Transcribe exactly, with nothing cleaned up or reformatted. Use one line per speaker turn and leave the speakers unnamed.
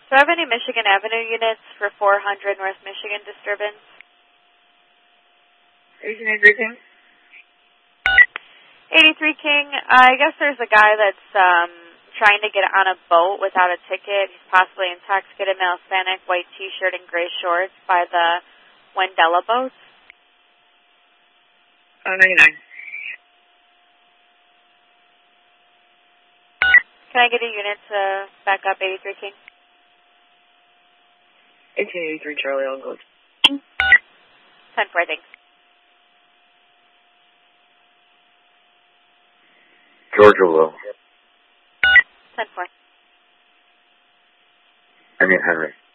Do I have any Michigan Avenue units for four hundred North Michigan disturbance?
eighteen eighty-three King.
eighty-three King, uh, I guess there's a guy that's um, trying to get on a boat without a ticket. He's possibly intoxicated, male Hispanic, white T-shirt and gray shorts by the Wendella boats.
Uh, ninety-nine.
Can I get a unit to back up eighty-three King?
eighteen eighty-three Charlie, I'll go.
ten four, thanks.
Georgia Will.
ten four.
I mean Henry.